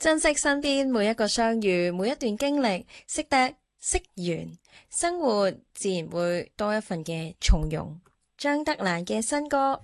珍惜身邊每一個相遇，每一段經歷，識得惜緣，生活自然會多一份嘅從容。張德蘭嘅新歌